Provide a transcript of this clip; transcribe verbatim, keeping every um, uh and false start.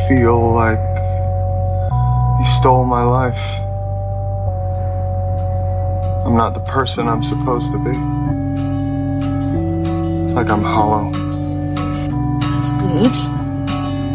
feel like you stole my life. I'm not the person I'm supposed to be. It's like I'm hollow. That's good.